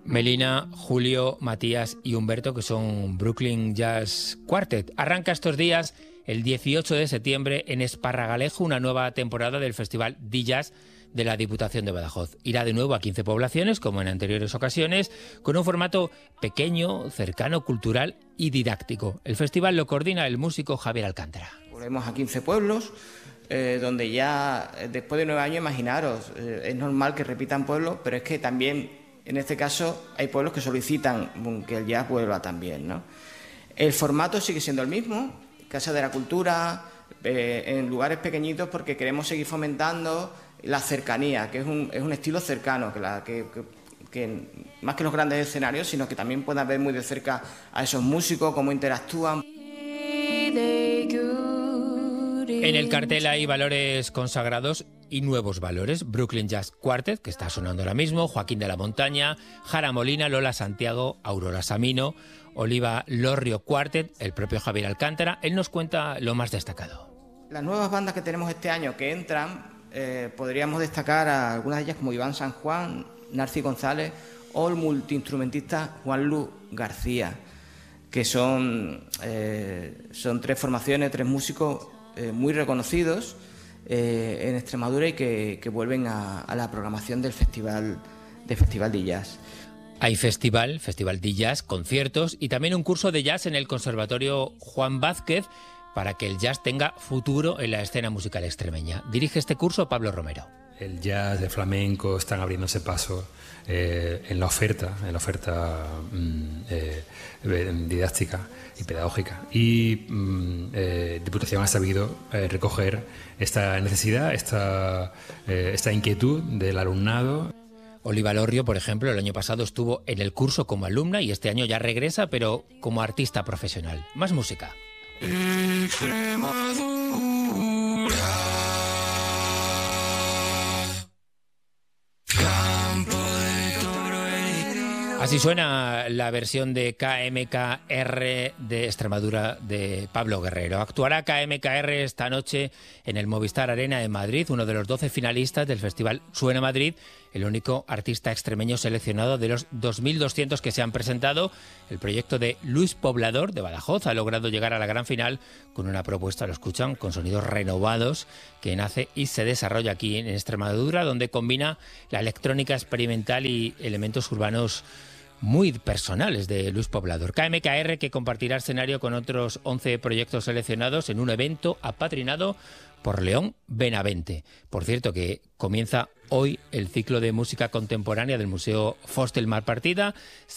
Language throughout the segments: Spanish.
Melina, Julio, Matías y Humberto, que son Brooklyn Jazz Quartet. Arranca estos días, el 18 de septiembre, en Esparragalejo, una nueva temporada del Festival D-Jazz de la Diputación de Badajoz. Irá de nuevo a 15 poblaciones, como en anteriores ocasiones, con un formato pequeño, cercano, cultural y didáctico. El festival lo coordina el músico Javier Alcántara. Volvemos a 15 pueblos, donde ya después de 9 años, imaginaros, es normal que repitan pueblos, pero es que también, en este caso, hay pueblos que solicitan que el jazz vuelva también, ¿no? El formato sigue siendo el mismo, Casa de la Cultura, en lugares pequeñitos, porque queremos seguir fomentando la cercanía, que es un estilo cercano, que más que los grandes escenarios, sino que también puedan ver muy de cerca a esos músicos, cómo interactúan. En el cartel hay valores consagrados y nuevos valores. Brooklyn Jazz Quartet, que está sonando ahora mismo, Joaquín de la Montaña, Jara Molina, Lola Santiago, Aurora Samino, Oliva Lorrio Quartet, el propio Javier Alcántara. Él nos cuenta lo más destacado. Las nuevas bandas que tenemos este año que entran, podríamos destacar a algunas de ellas como Iván San Juan, Narci González o el multiinstrumentista Juan Luz García, que son 3 formaciones, 3 músicos muy reconocidos en Extremadura y que vuelven a la programación del Festival de Jazz. Hay festival de jazz, conciertos y también un curso de jazz en el Conservatorio Juan Vázquez para que el jazz tenga futuro en la escena musical extremeña. Dirige este curso Pablo Romero. El jazz, el flamenco están abriéndose paso en la oferta didáctica y pedagógica. Y Diputación ha sabido recoger esta necesidad, esta inquietud del alumnado. Oliva Lorrio, por ejemplo, el año pasado estuvo en el curso como alumna y este año ya regresa, pero como artista profesional. Más música. Así suena la versión de KMKR de Extremadura de Pablo Guerrero. Actuará KMKR esta noche en el Movistar Arena de Madrid, uno de los 12 finalistas del Festival Suena Madrid, el único artista extremeño seleccionado de los 2.200 que se han presentado. El proyecto de Luis Poblador de Badajoz ha logrado llegar a la gran final con una propuesta, lo escuchan, con sonidos renovados que nace y se desarrolla aquí en Extremadura, donde combina la electrónica experimental y elementos urbanos muy personales de Luis Poblador. KMKR, que compartirá escenario con otros 11 proyectos seleccionados en un evento apadrinado por León Benavente. Por cierto, que comienza hoy el ciclo de música contemporánea del Museo Fostel Malpartida.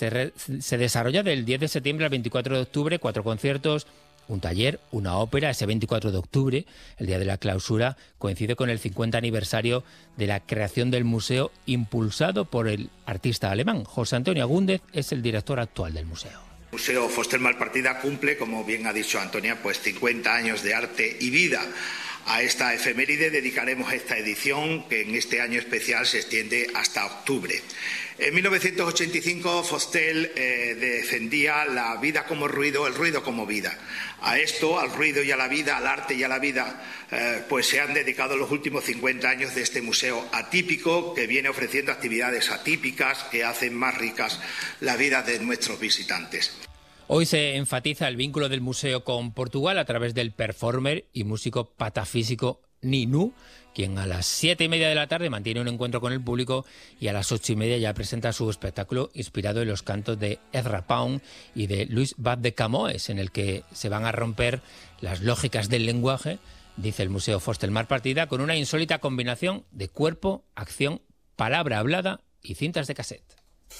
Se desarrolla del 10 de septiembre al 24 de octubre, 4 conciertos, un taller, una ópera. Ese 24 de octubre, el día de la clausura, coincide con el 50 aniversario de la creación del museo, impulsado por el artista alemán. José Antonio Agúndez es el director actual del museo. El Museo Fostel Malpartida cumple, como bien ha dicho Antonia, 50 años de arte y vida. A esta efeméride dedicaremos esta edición, que en este año especial se extiende hasta octubre. En 1985 Fostel defendía la vida como ruido, el ruido como vida. A esto, al ruido y a la vida, al arte y a la vida, pues se han dedicado los últimos 50 años de este museo atípico, que viene ofreciendo actividades atípicas que hacen más ricas la vida de nuestros visitantes. Hoy se enfatiza el vínculo del museo con Portugal a través del performer y músico patafísico Ninu, quien a las 7:30 de la tarde mantiene un encuentro con el público y a las 8:30 ya presenta su espectáculo inspirado en los cantos de Ezra Pound y de Luis Baz de Camoes, en el que se van a romper las lógicas del lenguaje, dice el Museo Fostel Malpartida, con una insólita combinación de cuerpo, acción, palabra hablada y cintas de cassette.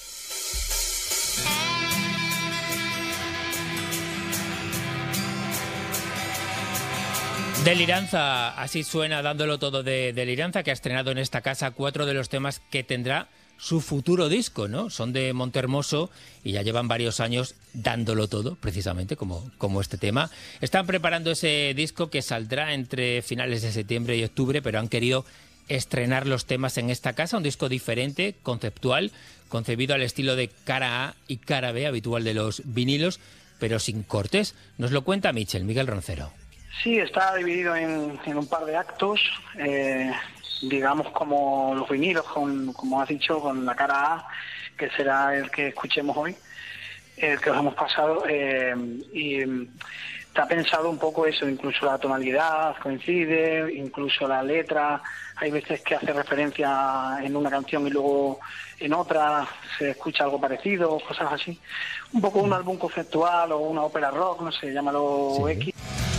Deliranza, así suena dándolo todo de Deliranza, que ha estrenado en esta casa 4 de los temas que tendrá su futuro disco, ¿no? Son de Montehermoso y ya llevan varios años dándolo todo, precisamente como este tema. Están preparando ese disco que saldrá entre finales de septiembre y octubre, pero han querido estrenar los temas en esta casa, un disco diferente, conceptual, concebido al estilo de cara A y cara B, habitual de los vinilos, pero sin cortes. Nos lo cuenta Miguel Roncero. Sí, está dividido en un par de actos. digamos, como los vinilos, como has dicho, con la cara A, que será el que escuchemos hoy, el que os hemos pasado, y está pensado un poco eso, incluso la tonalidad coincide, incluso la letra, hay veces que hace referencia en una canción y luego en otra se escucha algo parecido, cosas así. Un poco un álbum conceptual o una ópera rock, no sé, llámalo Sí. X.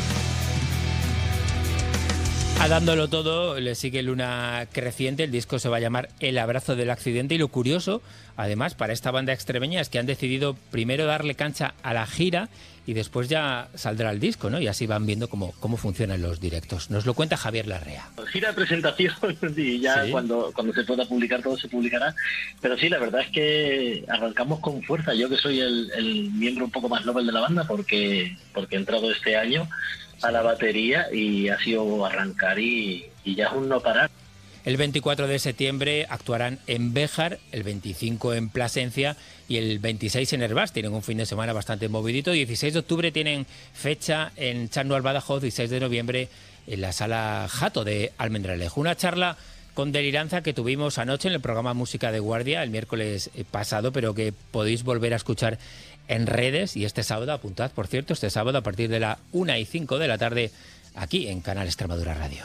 A dándolo todo, le sigue Luna Creciente, el disco se va a llamar El Abrazo del Accidente, y lo curioso, además, para esta banda extremeña es que han decidido primero darle cancha a la gira y después ya saldrá el disco, ¿no? Y así van viendo cómo funcionan los directos. Nos lo cuenta Javier Larrea. Gira de presentación y ya Sí. cuando se pueda publicar todo se publicará, pero sí, la verdad es que arrancamos con fuerza. Yo que soy el miembro un poco más novel de la banda porque he entrado este año a la batería y ha sido arrancar y ya es un no parar. El 24 de septiembre actuarán en Béjar, el 25 en Plasencia y el 26 en Hervás. Tienen un fin de semana bastante movidito. 16 de octubre tienen fecha en Charnúa, Badajoz, y 6 de noviembre en la Sala Jato de Almendralejo. Una charla con Deliranza que tuvimos anoche en el programa Música de Guardia, el miércoles pasado, pero que podéis volver a escuchar en redes. Y este sábado, apuntad, por cierto, este sábado a partir de la 1:05 de la tarde, aquí en Canal Extremadura Radio.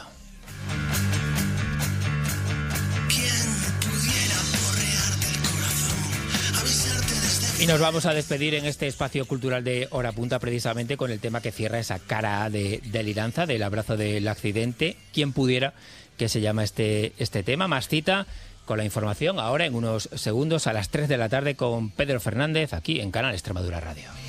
Y nos vamos a despedir en este espacio cultural de Hora Punta precisamente con el tema que cierra esa cara A de Deliranza, del Abrazo del Accidente. Quien pudiera, que se llama este tema. Más cita con la información ahora en unos segundos a las 3 de la tarde con Pedro Fernández aquí en Canal Extremadura Radio.